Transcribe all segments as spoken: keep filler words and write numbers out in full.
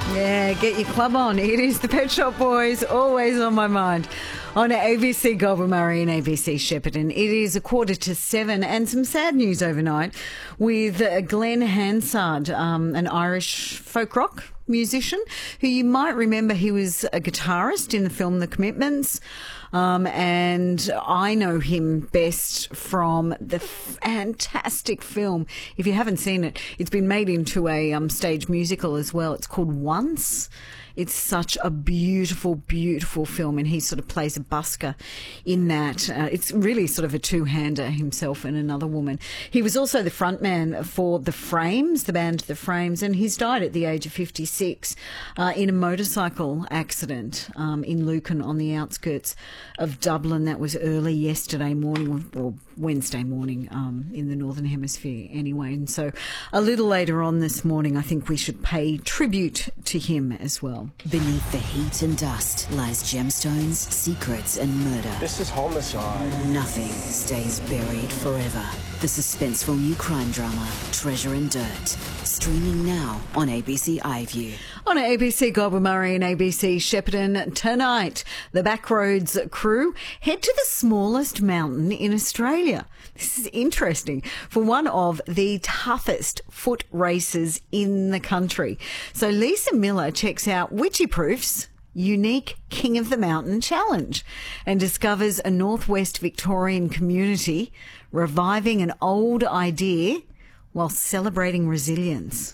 Yeah, get your club on. It is the Pet Shop Boys, always on my mind. On A B C Goulburn Murray and A B C Shepparton. It is a quarter to seven, and some sad news overnight with Glenn Hansard, um, an Irish folk rock musician who you might remember. He was a guitarist in the film The Commitments. Um, and I know him best from the fantastic film. If you haven't seen it, it's been made into a um, stage musical as well. It's called Once. It's such a beautiful, beautiful film, and he sort of plays a busker in that. Uh, it's really sort of a two-hander, himself and another woman. He was also the frontman for The Frames, the band The Frames, and he's died at the age of fifty-six uh, in a motorcycle accident um, in Lucan on the outskirts of Dublin. That was early yesterday morning, or Wednesday morning um, in the Northern Hemisphere anyway. And so a little later on this morning, I think we should pay tribute to him as well. Beneath the heat and dust lies gemstones, secrets and murder. This is homicide. Nothing stays buried forever. The suspenseful new crime drama, Treasure and Dirt, streaming now on A B C iView. On A B C Goulburn Murray and A B C Shepparton tonight, the Backroads crew head to the smallest mountain in Australia. This is interesting, for one of the toughest foot races in the country. So Lisa Miller checks out Witchyproof's unique King of the Mountain challenge and discovers a northwest Victorian community reviving an old idea while celebrating resilience.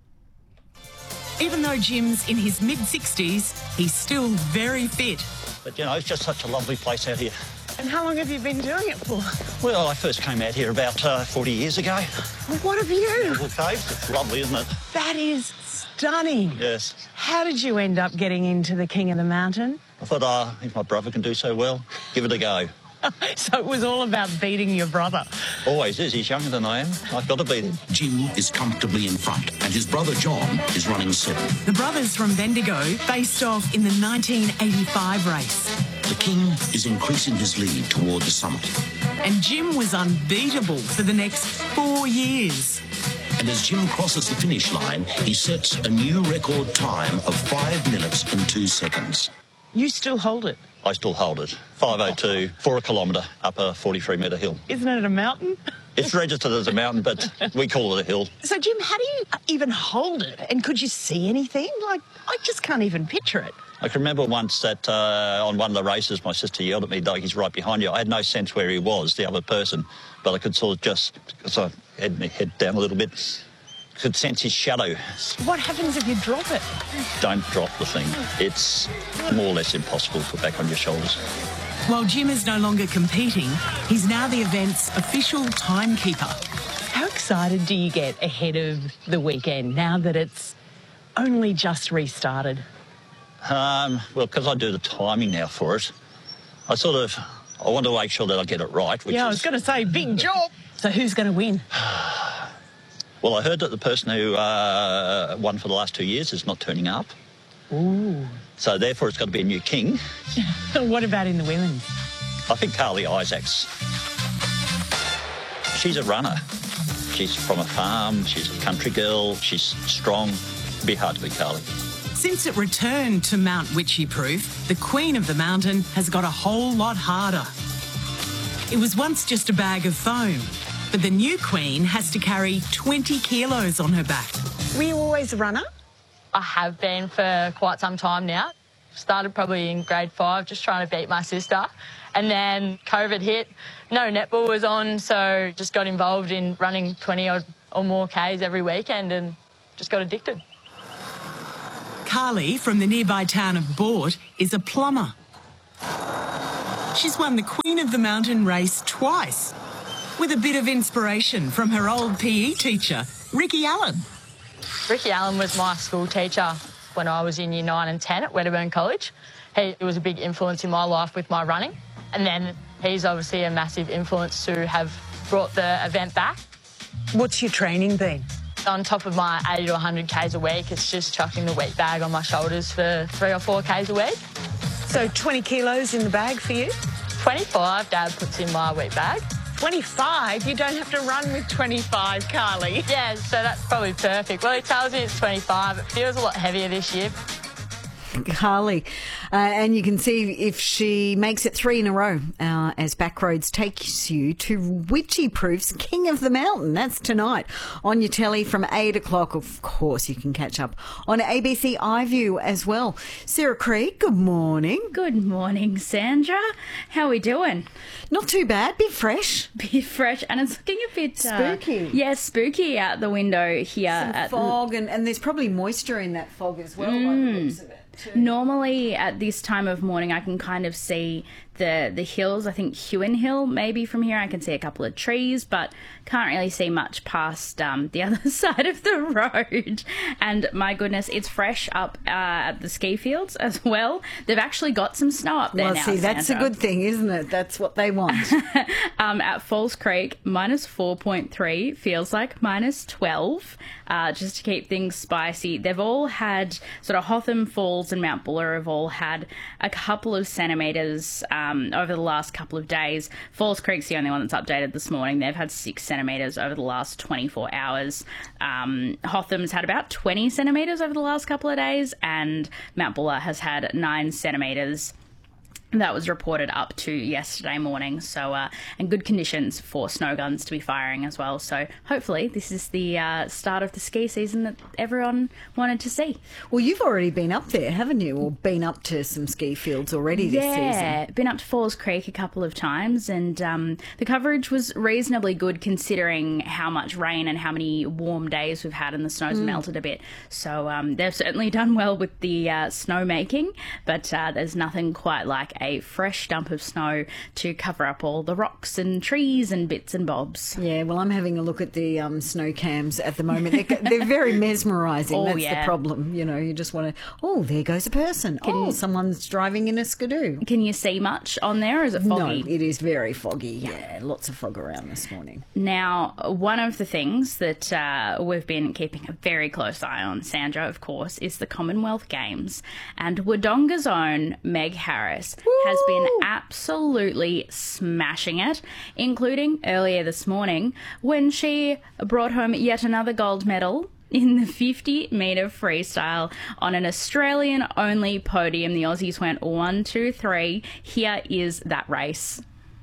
Even though Jim's in his mid-sixties, he's still very fit. But, you know, it's just such a lovely place out here. And how long have you been doing it for? Well, I first came out here about uh, forty years ago. What have you? Little caves. It's lovely, isn't it? That is stunning. Yes. How did you end up getting into the King of the Mountain? I thought, uh, if my brother can do so well, give it a go. So it was all about beating your brother. Always is. He's younger than I am. I've got to beat him. Jim is comfortably in front, and his brother John is running seventh. The brothers from Bendigo faced off in the nineteen eighty-five race. The King is increasing his lead toward the summit. And Jim was unbeatable for the next four years. And as Jim crosses the finish line, he sets a new record time of five minutes and two seconds. You still hold it? I still hold it. five oh two for a kilometre up a forty-three metre hill. Isn't it a mountain? It's registered as a mountain, but we call it a hill. So, Jim, how do you even hold it? And could you see anything? Like, I just can't even picture it. I can remember once that uh, on one of the races, my sister yelled at me, "Doug, he's right behind you." I had no sense where he was, the other person, but I could sort of just, because I had my head down a little bit, could sense his shadow. What happens if you drop it? Don't drop the thing. It's more or less impossible to put back on your shoulders. While Jim is no longer competing, he's now the event's official timekeeper. How excited do you get ahead of the weekend now that it's only just restarted? Um, well, because I do the timing now for it, I sort of, I want to make sure that I get it right. Which yeah, I is, was going to say, big job. So who's going to win? Well, I heard that the person who uh, won for the last two years is not turning up. Ooh. So therefore it's got to be a new king. What about in the women's? I think Carly Isaacs. She's a runner. She's from a farm. She's a country girl. She's strong. It'd be hard to beat Carly. Since it returned to Mount Witchyproof, the Queen of the Mountain has got a whole lot harder. It was once just a bag of foam, but the new Queen has to carry twenty kilos on her back. Were you always a runner? I have been for quite some time now. Started probably in grade five, just trying to beat my sister. And then COVID hit, no netball was on, so just got involved in running twenty or, or more Ks every weekend and just got addicted. Carly, from the nearby town of Boort, is a plumber. She's won the Queen of the Mountain race twice, with a bit of inspiration from her old P E teacher, Ricky Allen. Ricky Allen was my school teacher when I was in year nine and ten at Wedderburn College. He was a big influence in my life with my running. And then he's obviously a massive influence to have brought the event back. What's your training been? On top of my eighty to one hundred Ks a week, it's just chucking the weight bag on my shoulders for three or four Ks a week. So twenty kilos in the bag for you? twenty-five Dad puts in my weight bag. twenty-five? You don't have to run with twenty-five, Carly. Yeah, so that's probably perfect. Well, he tells me it's twenty-five. It feels a lot heavier this year. Carly. Uh, and you can see if she makes it three in a row uh, as Backroads takes you to Witchy Proof's King of the Mountain. That's tonight on your telly from eight o'clock. Of course, you can catch up on A B C iView as well. Sarah Creek, good morning. Good morning, Sandra. How are we doing? Not too bad. Bit fresh. Bit fresh, and it's looking a bit... Spooky. Uh, yeah, spooky out the window here. Some at fog, and, and there's probably moisture in that fog as well, by the looks of it. Too. Normally at this time of morning I can kind of see the the hills. I think Hewen Hill maybe from here I can see a couple of trees, but can't really see much past um, the other side of the road. And my goodness, it's fresh up uh, at the ski fields as well. They've actually got some snow up there well, now, see, that's Sandra. a good thing, isn't it? That's what they want. um, at Falls Creek, minus four point three, feels like minus twelve, uh, just to keep things spicy. They've all had, sort of Hotham Falls and Mount Buller have all had a couple of centimetres um, over the last couple of days. Falls Creek's the only one that's updated this morning. They've had six centimetres over the last twenty-four hours. Um, Hotham's had about twenty centimetres over the last couple of days, and Mount Buller has had nine centimetres. That was reported up to yesterday morning, so uh, and good conditions for snow guns to be firing as well. So hopefully this is the uh, start of the ski season that everyone wanted to see. Well, you've already been up there, haven't you? Or been up to some ski fields already this yeah, season? Yeah, been up to Falls Creek a couple of times, and um, the coverage was reasonably good considering how much rain and how many warm days we've had, and the snow's mm. melted a bit. So um, they've certainly done well with the uh, snow making, but uh, there's nothing quite like a fresh dump of snow to cover up all the rocks and trees and bits and bobs. Yeah, well, I'm having a look at the um, snow cams at the moment. They're, they're very mesmerising. Oh, That's yeah. the problem. You know, you just want to, oh, there goes a person. Can, oh, someone's driving in a skidoo. Can you see much on there, or is it foggy? No, it is very foggy. Yeah, lots of fog around this morning. Now, one of the things that uh, we've been keeping a very close eye on, Sandra, of course, is the Commonwealth Games. And Wodonga's own Meg Harris Woo! has been absolutely smashing it, including earlier this morning when she brought home yet another gold medal in the fifty metre freestyle on an Australian-only podium. The Aussies went one, two, three. Here is that race.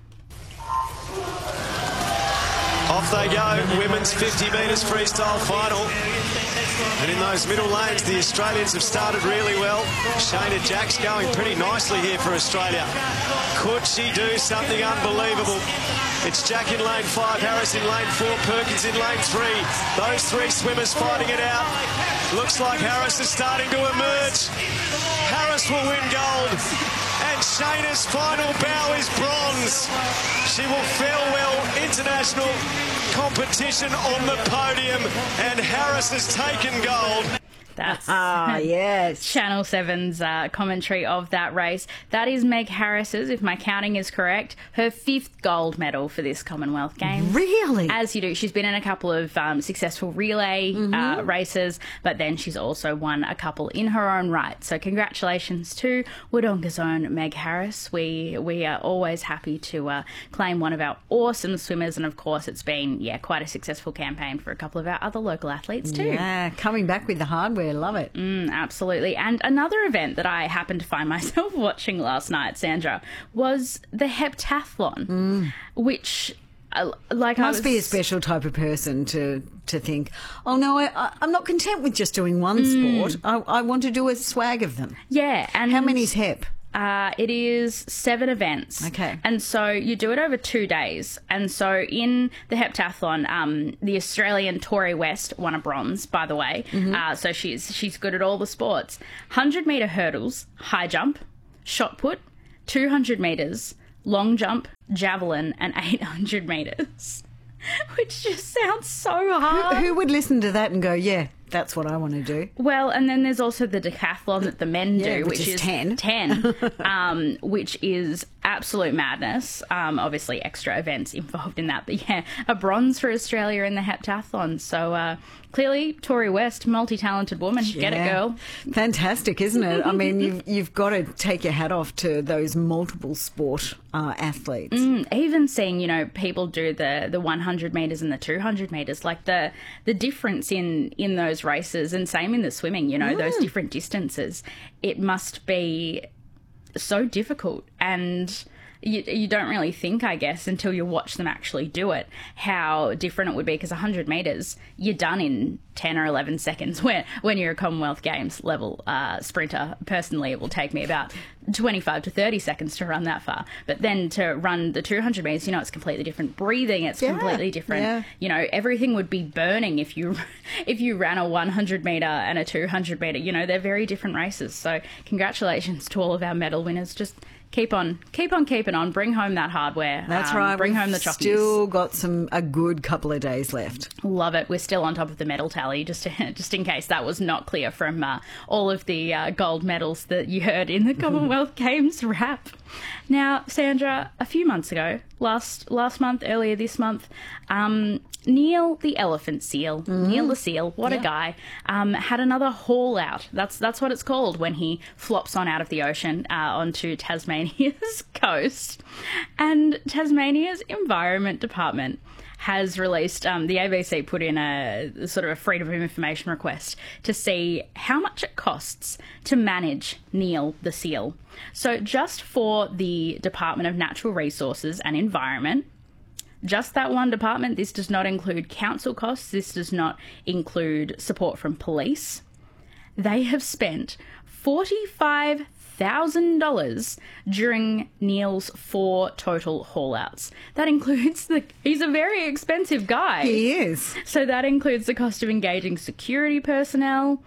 Off they go, women's fifty metres freestyle final. And in those middle lanes, the Australians have started really well. Shayna Jack's going pretty nicely here for Australia. Could she do something unbelievable? It's Jack in lane five, Harris in lane four, Perkins in lane three. Those three swimmers fighting it out. Looks like Harris is starting to emerge. Harris will win gold. And Shayna's final bow is bronze. She will farewell international competition on the podium, and Harris has taken gold. That's ah, yes. Channel seven's uh, commentary of that race. That is Meg Harris's, if my counting is correct, her fifth gold medal for this Commonwealth Games. Really? As you do. She's been in a couple of um, successful relay mm-hmm. uh, races, but then she's also won a couple in her own right. So congratulations to Wodonga's own Meg Harris. We we are always happy to uh, claim one of our awesome swimmers, and of course it's been yeah quite a successful campaign for a couple of our other local athletes too. Yeah, coming back with the hardware. Love it. Mm, absolutely. And another event that I happened to find myself watching last night, Sandra, was the heptathlon, mm. which, uh, like, must I was... be a special type of person to to think, oh no, I, I'm not content with just doing one mm. sport. I, I want to do a swag of them. Yeah, and how many's hep? Uh, it is seven events. Okay. And so you do it over two days. And so in the heptathlon, um, the Australian Tori West won a bronze, by the way. Mm-hmm. Uh, so she's she's good at all the sports. one hundred metre hurdles, high jump, shot put, two hundred metres, long jump, javelin, and eight hundred metres. Which just sounds so hard. Who, who would listen to that and go, yeah, that's what I want to do? Well, and then there's also the decathlon that the men yeah, do, which, which is, is ten. ten, um, which is absolute madness. Um, obviously, extra events involved in that. But yeah, a bronze for Australia in the heptathlon. So uh, clearly, Tori West, multi-talented woman. Yeah. Get it, girl. Fantastic, isn't it? I mean, you've, you've got to take your hat off to those multiple sport uh, athletes. Mm, even seeing, you know, people do the, the one hundred metres and the two hundred metres, like the the difference in, in those races, and same in the swimming, you know, mm. those different distances. It must be so difficult, and you, you don't really think, I guess, until you watch them actually do it, how different it would be, because one hundred metres, you're done in ten or eleven seconds when, when you're a Commonwealth Games level uh, sprinter. Personally, it will take me about twenty-five to thirty seconds to run that far. But then to run the two hundred metres, you know, it's completely different. Breathing, it's yeah, completely different. Yeah. You know, everything would be burning if you if you ran a one hundred metre and a two hundred metre. You know, they're very different races. So congratulations to all of our medal winners. Just keep on, keep on keeping on. Bring home that hardware. That's um, right. Bring We've home the chockies. Still got some a good couple of days left. Love it. We're still on top of the medal tally, just to, just in case that was not clear from uh, all of the uh, gold medals that you heard in the Commonwealth Games wrap. Now, Sandra, a few months ago, last last month, earlier this month, um, Neil the elephant seal, mm. Neil the seal, what yeah. a guy, um, had another haul out. That's that's what it's called when he flops on out of the ocean uh, onto Tasmania's coast. And Tasmania's Environment Department has released, um, the A B C put in a sort of a freedom of information request to see how much it costs to manage Neil the seal. So just for the Department of Natural Resources and Environment, just that one department, this does not include council costs, this does not include support from police, they have spent forty-five thousand dollars during Neil's four total haul-outs. That includes the... He's a very expensive guy. He is. So that includes the cost of engaging security personnel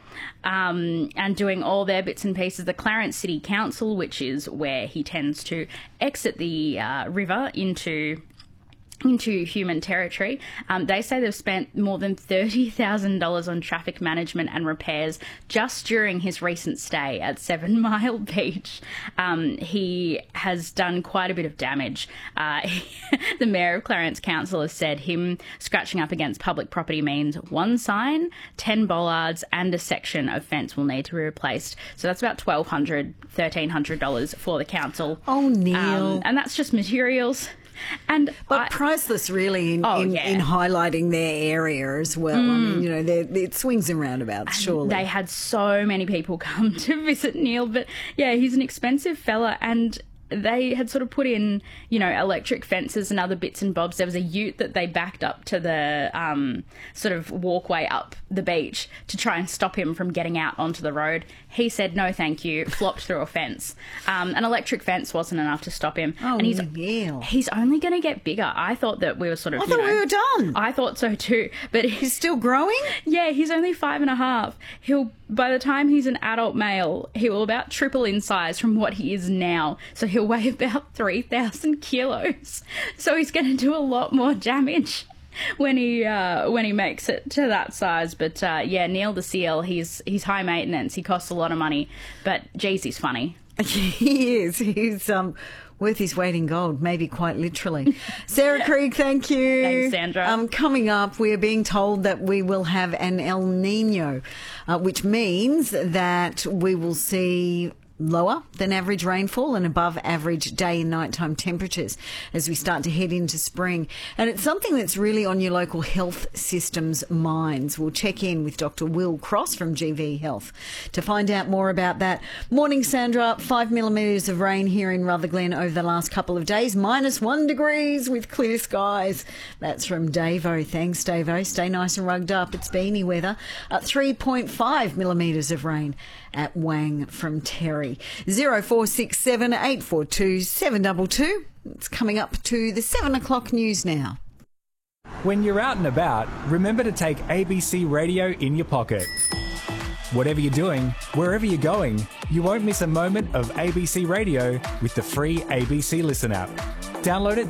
um, and doing all their bits and pieces. The Clarence City Council, which is where he tends to exit the uh, river into... into human territory. Um, they say they've spent more than thirty thousand dollars on traffic management and repairs just during his recent stay at Seven Mile Beach. Um, he has done quite a bit of damage. Uh, the Mayor of Clarence Council has said him scratching up against public property means one sign, ten bollards and a section of fence will need to be replaced. So that's about twelve hundred dollars, thirteen hundred dollars for the council. Oh, Neil. Um, and that's just materials. And but I, priceless, really, in, oh, in, yeah. in highlighting their area as well. Mm. I mean, you know, it swings and roundabouts, and surely. They had so many people come to visit Neil, but yeah, he's an expensive fella, and they had sort of put in, you know, electric fences and other bits and bobs. There was a ute that they backed up to the um, sort of walkway up the beach to try and stop him from getting out onto the road. He said, no, thank you, flopped through a fence. Um, an electric fence wasn't enough to stop him. Oh, and he's, Neil. He's only going to get bigger. I thought that we were sort of, I you thought know, we were done. I thought so too. But he's still growing? Yeah, he's only five and a half. He'll, by the time he's an adult male, he will about triple in size from what he is now. So he'll weigh about three thousand kilos. So he's going to do a lot more damage when he uh, when he makes it to that size. But uh, yeah, Neil the seal, he's he's high maintenance. He costs a lot of money, but geez, he's funny. He is. He's um worth his weight in gold, maybe quite literally. Sarah Krieg, thank you. Thanks, Sandra. Um, coming up, we are being told that we will have an El Nino, uh, which means that we will see lower than average rainfall and above average day and nighttime temperatures as we start to head into spring. And it's something that's really on your local health system's minds. We'll check in with Doctor Will Cross from G V Health to find out more about that. Morning, Sandra. Five millimetres of rain here in Rutherglen over the last couple of days. Minus one degrees with clear skies. That's from Davo. Thanks, Davo. Stay nice and rugged up. It's beanie weather. Uh, three point five millimetres of rain at Wang from Terry. zero four six seven eight four two seven two two. It's coming up to the seven o'clock news now. When you're out and about, remember to take A B C Radio in your pocket. Whatever you're doing, wherever you're going, you won't miss a moment of A B C Radio with the free A B C Listen app. Download it